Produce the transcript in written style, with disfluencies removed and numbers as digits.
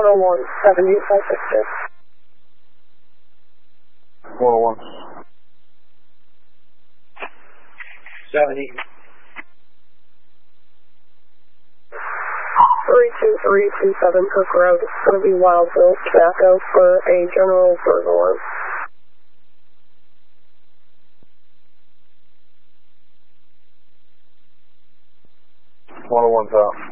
101, 7566. 101. 70. 32327 Cook Road. It's going to be Wildville Tobacco for a general burglar. One's out.